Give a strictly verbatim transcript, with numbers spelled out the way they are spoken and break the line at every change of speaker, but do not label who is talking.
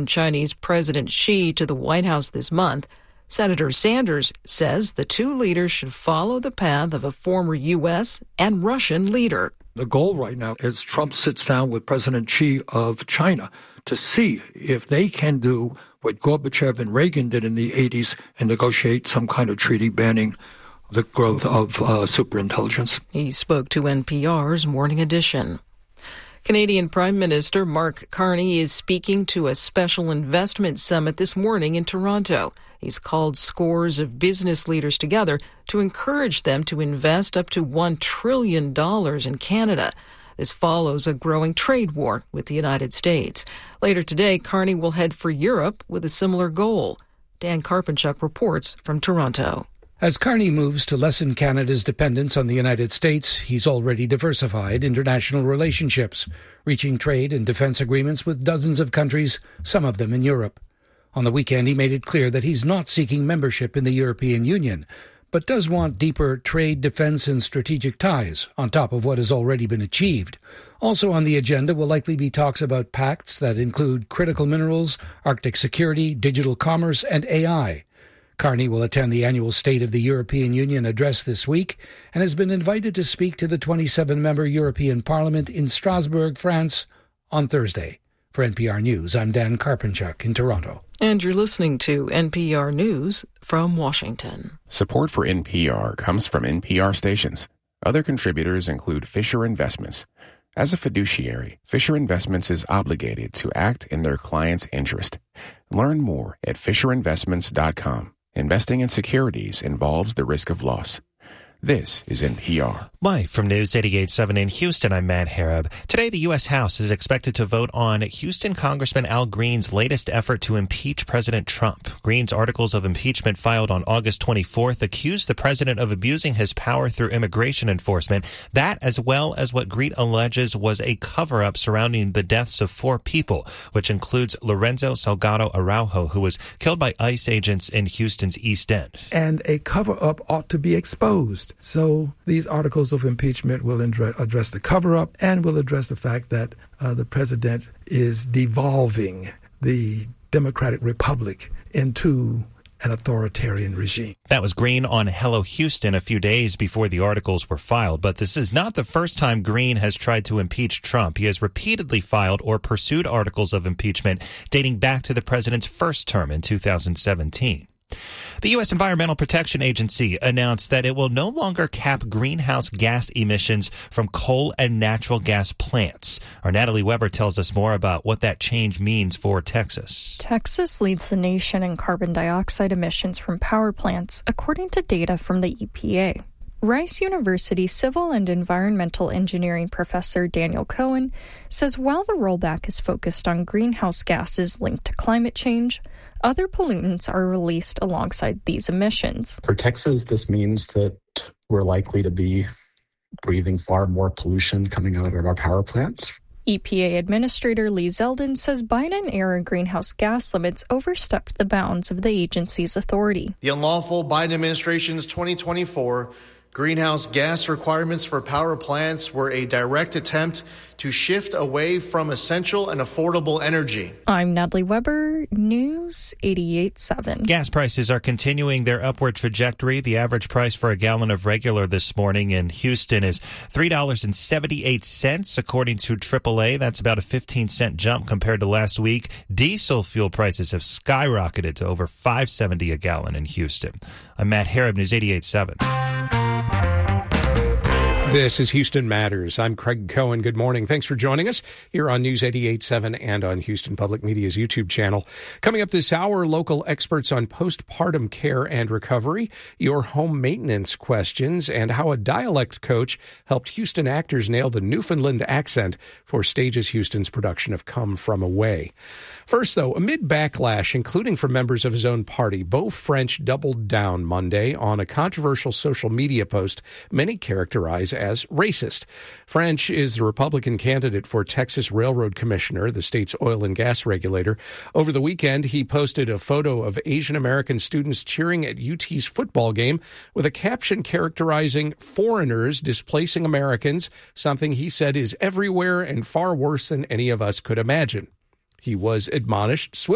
Chinese President Xi to the White House this month. Senator Sanders says the two leaders should follow the path of a former U S and Russian leader.
The goal right now is Trump sits down with President Xi of China to see if they can do what Gorbachev and Reagan did in the eighties and negotiate some kind of treaty banning the growth of uh, superintelligence.
He spoke to N P R's Morning Edition. Canadian Prime Minister Mark Carney is speaking to a special investment summit this morning in Toronto. He's called scores of business leaders together to encourage them to invest up to one trillion dollars in Canada. This follows a growing trade war with the United States. Later today, Carney will head for Europe with a similar goal. Dan Karpenchuk reports from Toronto.
As Carney moves to lessen Canada's dependence on the United States, he's already diversified international relationships, reaching trade and defense agreements with dozens of countries, some of them in Europe. On the weekend, he made it clear that he's not seeking membership in the European Union, but does want deeper trade, defense, and strategic ties on top of what has already been achieved. Also on the agenda will likely be talks about pacts that include critical minerals, Arctic security, digital commerce, and A I. Carney will attend the annual State of the European Union address this week and has been invited to speak to the twenty-seven member European Parliament in Strasbourg, France, on Thursday. For N P R News, I'm Dan Karpenchuk in Toronto.
And you're listening to N P R News from Washington.
Support for N P R comes from N P R stations. Other contributors include Fisher Investments. As a fiduciary, Fisher Investments is obligated to act in their client's interest. Learn more at fisher investments dot com. Investing in securities involves the risk of loss. This is N P R.
Live from News eighty-eight point seven in Houston, I'm Matt Harab. Today, the U S. House is expected to vote on Houston Congressman Al Green's latest effort to impeach President Trump. Green's articles of impeachment filed on August twenty-fourth accuse the president of abusing his power through immigration enforcement. That, as well as what Green alleges was a cover-up surrounding the deaths of four people, which includes Lorenzo Salgado Araujo, who was killed by ICE agents in Houston's East End.
And a cover-up ought to be exposed. So these articles of impeachment will address the cover-up and will address the fact that uh, the president is devolving the Democratic Republic into an authoritarian regime.
That was Green on Hello Houston a few days before the articles were filed. But this is not the first time Green has tried to impeach Trump. He has repeatedly filed or pursued articles of impeachment dating back to the president's first term in two thousand seventeen. The U S. Environmental Protection Agency announced that it will no longer cap greenhouse gas emissions from coal and natural gas plants. Our Natalie Weber tells us more about what that change means for Texas.
Texas leads the nation in carbon dioxide emissions from power plants, according to data from the E P A. Rice University civil and environmental engineering professor Daniel Cohen says while the rollback is focused on greenhouse gases linked to climate change, other pollutants are released alongside these emissions.
For Texas, this means that we're likely to be breathing far more pollution coming out of our power plants.
E P A Administrator Lee Zeldin says Biden-era greenhouse gas limits overstepped the bounds of the agency's authority.
The unlawful Biden administration's twenty twenty-four greenhouse gas requirements for power plants were a direct attempt to shift away from essential and affordable energy.
I'm Natalie Weber, News eighty-eight point seven.
Gas prices are continuing their upward trajectory. The average price for a gallon of regular this morning in Houston is three dollars and seventy-eight cents, according to triple A. That's about a fifteen cent jump compared to last week. Diesel fuel prices have skyrocketed to over five dollars and seventy cents a gallon in Houston. I'm Matt Harab, News eighty-eight point seven.
This is Houston Matters. I'm Craig Cohen. Good morning. Thanks for joining us here on News eighty-eight point seven and on Houston Public Media's YouTube channel. Coming up this hour, local experts on postpartum care and recovery, your home maintenance questions, and how a dialect coach helped Houston actors nail the Newfoundland accent for Stages Houston's production of Come From Away. First, though, amid backlash, including from members of his own party, Beau French doubled down Monday on a controversial social media post many characterize as racist. French is the Republican candidate for Texas Railroad Commissioner, the state's oil and gas regulator. Over the weekend, he posted a photo of Asian American students cheering at U T's football game with a caption characterizing foreigners displacing Americans, something he said is everywhere and far worse than any of us could imagine. He was admonished swiftly